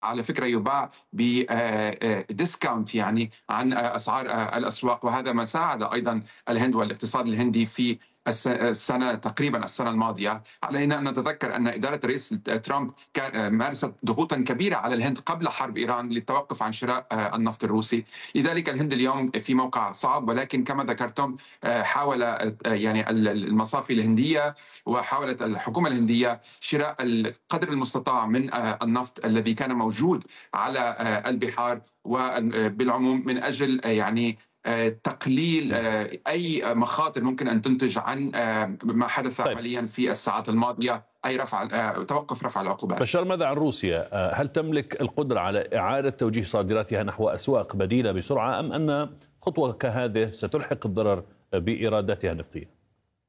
على فكرة يباع بديسكاونت يعني عن أسعار الأسواق، وهذا ما ساعد أيضا الهند والاقتصاد الهندي في السنة تقريبا السنة الماضية. علينا أن نتذكر أن إدارة الرئيس ترامب مارست ضغوطا كبيرة على الهند قبل حرب إيران للتوقف عن شراء النفط الروسي. لذلك الهند اليوم في موقع صعب، ولكن كما ذكرتم حاول يعني المصافي الهندية وحاولت الحكومة الهندية شراء القدر المستطاع من النفط الذي كان موجود على البحار وبالعموم من أجل يعني تقليل أي مخاطر ممكن أن تنتج عن ما حدث طيب عمليا في الساعات الماضية، أي توقف رفع العقوبات. بشار، ماذا عن روسيا؟ هل تملك القدرة على إعادة توجيه صادراتها نحو أسواق بديلة بسرعة، أم أن خطوة كهذه ستلحق الضرر بإيراداتها النفطية؟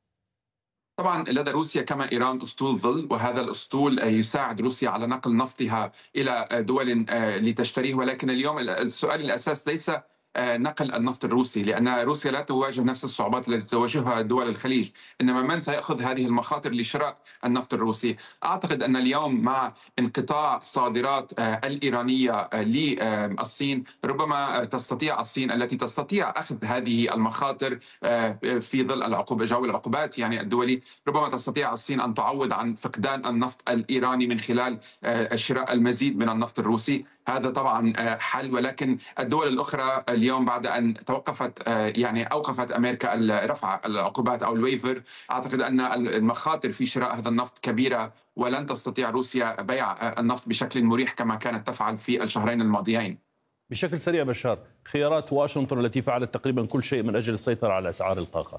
طبعا لدى روسيا كما إيران أسطول ظل، وهذا الأسطول يساعد روسيا على نقل نفطها إلى دول لتشتريه، ولكن اليوم السؤال الأساس ليس نقل النفط الروسي، لأن روسيا لا تواجه نفس الصعوبات التي تواجهها دول الخليج، إنما من سيأخذ هذه المخاطر لشراء النفط الروسي؟ أعتقد أن اليوم مع انقطاع الصادرات الإيرانية للصين ربما تستطيع الصين التي تستطيع أخذ هذه المخاطر في ظل جو العقوبات يعني الدولي، ربما تستطيع الصين أن تعوض عن فقدان النفط الإيراني من خلال شراء البزيد من النفط الروسي. هذا طبعا حل، ولكن الدول الأخرى اليوم بعد أن توقفت يعني أوقفت أمريكا رفع العقوبات أو الويفر، أعتقد أن المخاطر في شراء هذا النفط كبيرة، ولن تستطيع روسيا بيع النفط بشكل مريح كما كانت تفعل في الشهرين الماضيين. بشكل سريع بشار، خيارات واشنطن التي فعلت تقريبا كل شيء من أجل السيطرة على أسعار الطاقة.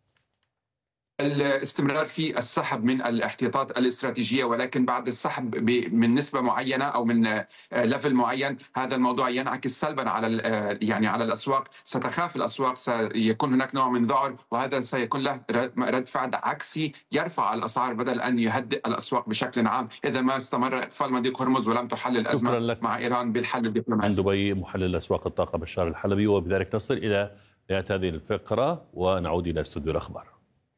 الاستمرار في السحب من الاحتياطات الاستراتيجية، ولكن بعد السحب من نسبة معينة أو من ليفل معين، هذا الموضوع ينعكس سلبا على يعني على الأسواق. ستخاف الأسواق، سيكون هناك نوع من ذعر، وهذا سيكون له رد فعل عكسي يرفع الأسعار بدل أن يهدئ الأسواق بشكل عام إذا ما استمر إقفال مضيق هرمز ولم تحل الأزمة مع إيران بالحل الدبلوماسي. من دبي محلل أسواق الطاقة بشار الحلبي، وبذلك نصل إلى نهاية هذه الفقرة ونعود إلى استوديو الأخبار.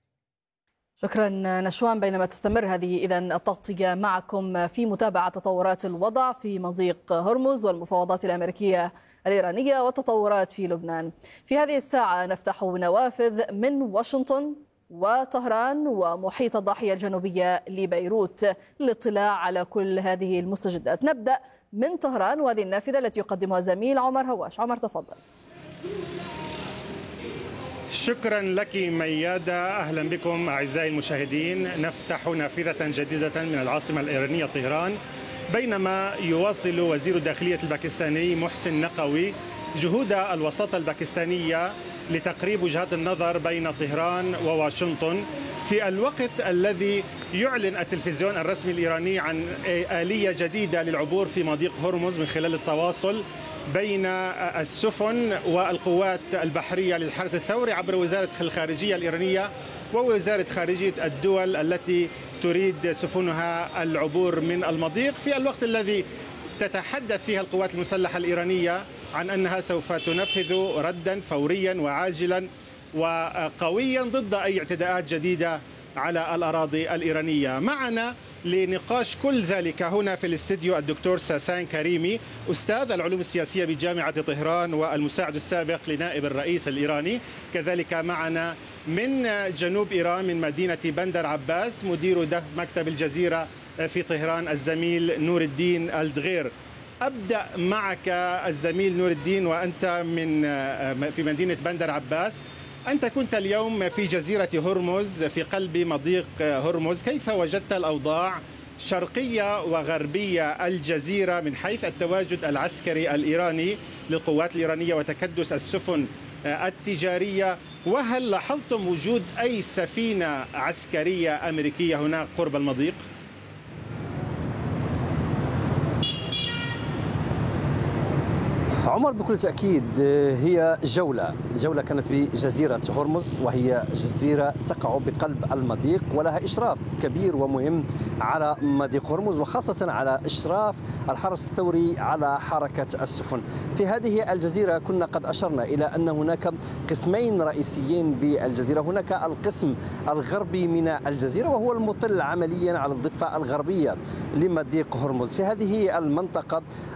شكرا نشوان. بينما تستمر هذه إذن التغطية معكم في متابعة تطورات الوضع في مضيق هرمز والمفاوضات الأمريكية الإيرانية والتطورات في لبنان. في هذه الساعة نفتح نوافذ من واشنطن وطهران ومحيط الضاحية الجنوبية لبيروت للاطلاع على كل هذه المستجدات. نبدأ من طهران وهذه النافذة التي يقدمها زميل عمر هواش. عمر تفضل. شكرا لك ميادة، أهلا بكم أعزائي المشاهدين. نفتح نافذة جديدة من العاصمة الإيرانية طهران، بينما يواصل وزير الداخلية الباكستاني محسن نقوي جهود الوساطة الباكستانية لتقريب وجهات النظر بين طهران وواشنطن، في الوقت الذي يعلن التلفزيون الرسمي الإيراني عن آلية جديدة للعبور في مضيق هرمز من خلال التواصل بين السفن والقوات البحرية للحرس الثوري عبر وزارة الخارجية الإيرانية ووزارة خارجية الدول التي تريد سفنها العبور من المضيق، في الوقت الذي تتحدث فيها القوات المسلحة الإيرانية عن أنها سوف تنفذ ردا فوريا وعاجلا وقويا ضد أي اعتداءات جديدة على الأراضي الإيرانية. معنا لنقاش كل ذلك هنا في الاستديو الدكتور ساسان كريمي، أستاذ العلوم السياسية بجامعة طهران والمساعد السابق لنائب الرئيس الإيراني. كذلك معنا من جنوب إيران من مدينة بندر عباس مدير دفع مكتب الجزيرة في طهران الزميل نور الدين الدغير. أبدأ معك الزميل نور الدين، وأنت في مدينة بندر عباس. أنت كنت اليوم في جزيرة هرمز في قلب مضيق هرمز، كيف وجدت الأوضاع شرقية وغربية الجزيرة من حيث التواجد العسكري الإيراني للقوات الإيرانية وتكدس السفن التجارية؟ وهل لاحظتم وجود أي سفينة عسكرية أمريكية هناك قرب المضيق؟ عمر، بكل تأكيد هي جولة كانت بجزيرة هرمز، وهي جزيرة تقع بقلب المضيق ولها إشراف كبير ومهم على مضيق هرمز، وخاصة على إشراف الحرس الثوري على حركة السفن. في هذه الجزيرة كنا قد أشرنا إلى أن هناك قسمين رئيسيين بالجزيرة. هناك القسم الغربي من الجزيرة وهو المطل عمليا على الضفة الغربية لمضيق هرمز. في هذه المنطقة